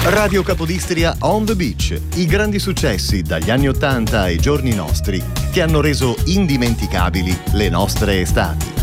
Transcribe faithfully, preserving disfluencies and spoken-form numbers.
Radio Capodistria on the beach, i grandi successi dagli anni ottanta ai giorni nostri che hanno reso indimenticabili le nostre estati.